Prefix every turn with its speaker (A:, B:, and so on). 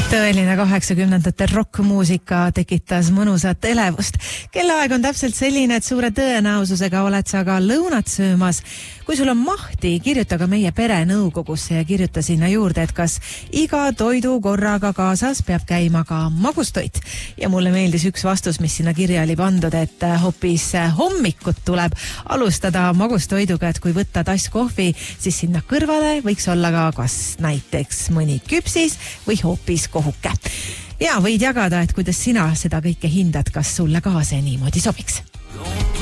A: Tõeline 80ndate rockmuusika tekitas mõnusat elevust. Kellaaeg on täpselt selline, et suure tõenäosusega oled sa ka lõunat söömas. Kui sul on mahti, kirjuta ka meie pere nõukogusse ja kirjuta sinna juurde, et kas iga toidu korraga kaasas peab käima ka magustoit. Ja mulle meeldis üks vastus, mis sinna kirja oli pandud, et hoopis hommikut tuleb alustada magustoiduga, et kui võtta tass kohvi, siis sinna kõrvale võiks olla ka kas näiteks mõni küpsis või hoopis kohuke. Ja võid jagada, et kuidas sina seda kõike hindad, kas sulle ka see niimoodi sobiks.